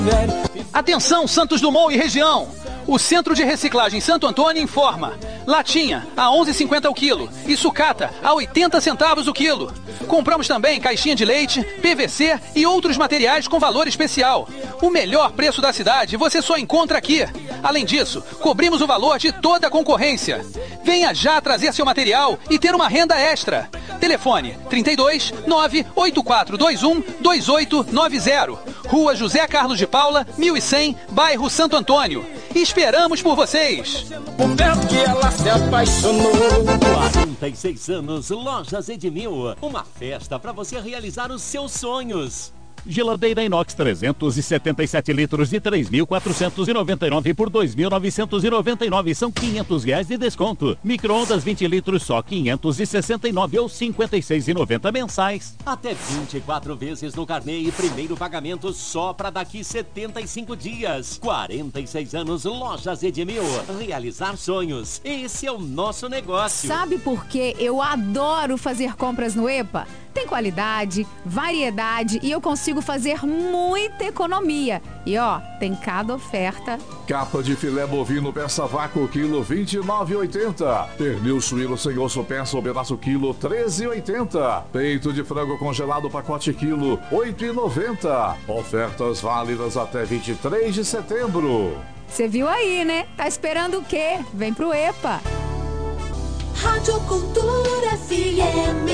Atenção, Santos Dumont e região! O Centro de Reciclagem Santo Antônio informa: latinha a 11,50 o quilo e sucata a 80 centavos o quilo. Compramos também caixinha de leite, PVC e outros materiais com valor especial. O melhor preço da cidade você só encontra aqui. Além disso, cobrimos o valor de toda a concorrência. Venha já trazer seu material e ter uma renda extra. Telefone 32 98421 2890. Rua José Carlos de Paula, 1100, bairro Santo Antônio. Esperamos por vocês! O verbo que ela se apaixonou. 46 anos, Lojas Edmil. Uma festa para você realizar os seus sonhos. Geladeira inox 377 litros de 3.499 por 2.999, são R$500 de desconto. Micro-ondas 20 litros só 569 ou 56,90 mensais. Até 24 vezes no carnê e primeiro pagamento só para daqui 75 dias. 46 anos, Lojas Edmil. Realizar sonhos. Esse é o nosso negócio. Sabe por que eu adoro fazer compras no EPA? Tem qualidade, variedade e eu consigo fazer muita economia. E ó, tem cada oferta. Capa de filé bovino peça vácuo quilo 29,80. Pernil suíno sem osso peça ou pedaço quilo 13,80. Peito de frango congelado pacote quilo 8,90. Ofertas válidas até 23 de setembro. Você viu aí, né? Tá esperando o quê? Vem pro EPA. Rádio Cultura FM.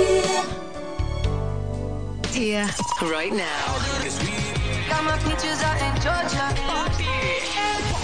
Here, right now. Got my peaches out in Georgia.